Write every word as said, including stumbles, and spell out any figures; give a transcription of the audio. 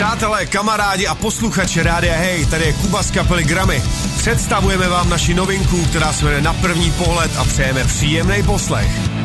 Přátelé, kamarádi a posluchači Rádia Hey, tady je Kuba z kapely Grammy. Představujeme vám naši novinku, která se jmenuje Na první pohled a přejeme příjemný poslech.